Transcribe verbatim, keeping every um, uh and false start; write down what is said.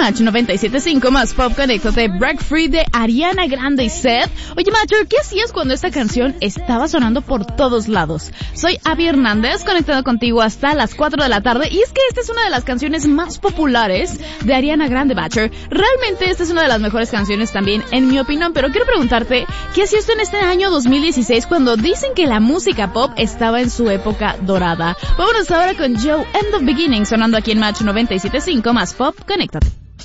Match noventa y siete punto cinco más Pop, conéctate. Break Free de Ariana Grande y Seth. Oye, Matcher, ¿qué hacías cuando esta canción estaba sonando por todos lados? Soy Abby Hernández, conectado contigo hasta las cuatro de la tarde, y es que esta es una de las canciones más populares de Ariana Grande, Matcher. Realmente esta es una de las mejores canciones también, en mi opinión, pero quiero preguntarte, ¿qué hacías tú en este año dos mil dieciséis cuando dicen que la música pop estaba en su época dorada? Vámonos ahora con Joe and the Beginning, sonando aquí en Match noventa y siete punto cinco más Pop, conéctate.